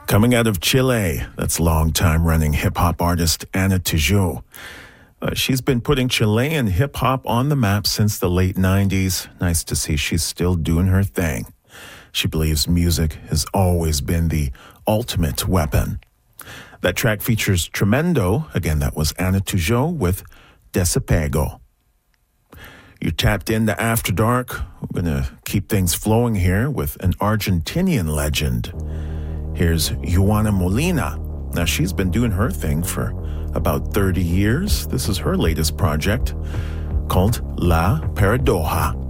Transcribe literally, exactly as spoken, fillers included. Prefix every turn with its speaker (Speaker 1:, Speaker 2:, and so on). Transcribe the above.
Speaker 1: Coming out of Chile, that's long-time running hip-hop artist Ana Tijoux. Uh, she's been putting Chilean hip-hop on the map since the late nineties. Nice to see she's still doing her thing. She believes music has always been the ultimate weapon. That track features Tremendo. Again, that was Ana Tijoux with Desapego. You're tapped into After Dark. We're going to keep things flowing here with an Argentinian legend. Here's Juana Molina. Now, she's been doing her thing for about thirty years. This is her latest project called La Paradoja.